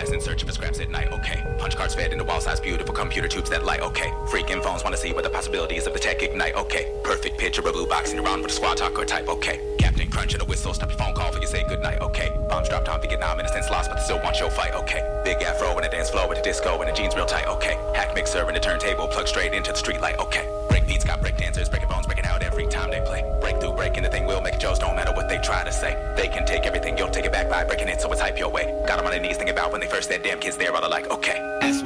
guys in search of scraps at night, okay. Punch cards fed into wall-sized beautiful computer tubes that light, okay. Freaking phones wanna see what the possibilities of the tech ignite, okay. Perfect picture of a blue box and you're on with a squad talker type, okay. Captain Crunch and a whistle, stop your phone call for you say goodnight, okay. Bombs dropped on Vietnam, innocence lost, but they still want your fight, okay. Big afro and a dance floor with a disco and the jeans real tight, okay. Hack mixer and a turntable plugged straight into the street light, okay. Break beats got break dancers, breaking bones, breaking out every time they play. Breakthrough breaking the thing will make Joes, don't matter what they try to say. They can take everything, you'll take it back by breaking it, so it's hype your way. Got them on their knees thinking about when they first said damn kids there, all are like, okay.